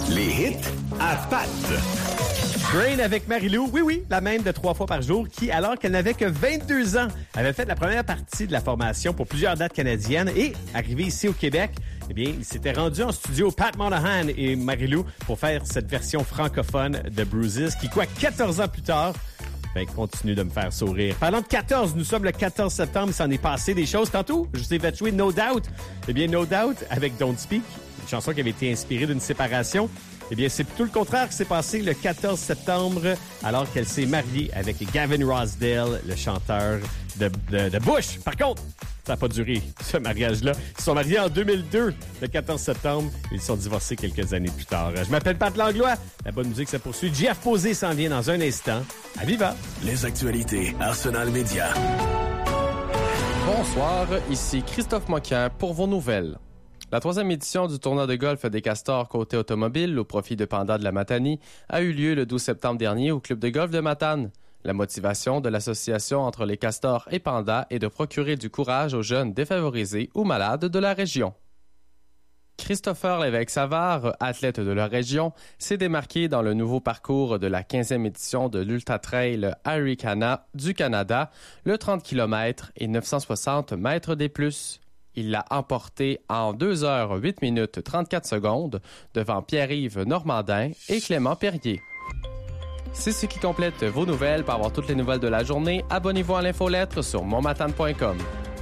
Les hits à Pat. Brain avec Marie-Lou, oui, la même de 3 fois par jour, qui, alors qu'elle n'avait que 22 ans, avait fait la première partie de la formation pour plusieurs dates canadiennes et, arrivé ici au Québec, eh bien, il s'était rendu en studio Pat Monahan et Marie-Lou pour faire cette version francophone de Bruises qui, 14 ans plus tard, continue de me faire sourire. Parlant de 14, nous sommes le 14 septembre, il s'en est passé des choses. Tantôt, je vous ai fait jouer No Doubt. Eh bien, No Doubt avec Don't Speak, une chanson qui avait été inspirée d'une séparation. Eh bien, c'est plutôt le contraire qui s'est passé le 14 septembre, alors qu'elle s'est mariée avec Gavin Rossdale, le chanteur de Bush. Par contre, ça n'a pas duré, ce mariage-là. Ils se sont mariés en 2002, le 14 septembre. Ils sont divorcés quelques années plus tard. Je m'appelle Pat Langlois. La bonne musique, ça poursuit. Jeff Posé s'en vient dans un instant. À Viva! Les actualités Arsenal Média. Bonsoir, ici Christophe Moquin pour vos nouvelles. La 3e édition du tournoi de golf des Castors côté automobile au profit de Panda de la Matanie a eu lieu le 12 septembre dernier au club de golf de Matane. La motivation de l'association entre les Castors et Panda est de procurer du courage aux jeunes défavorisés ou malades de la région. Christopher Lévesque-Savard, athlète de la région, s'est démarqué dans le nouveau parcours de la 15e édition de l'Ultra Trail Arikana du Canada, le 30 km et 960 mètres des plus. Il l'a emporté en 2 heures 8 minutes 34 secondes devant Pierre-Yves Normandin et Clément Perrier. C'est ce qui complète vos nouvelles. Pour avoir toutes les nouvelles de la journée, abonnez-vous à l'infolettre sur montmatane.com.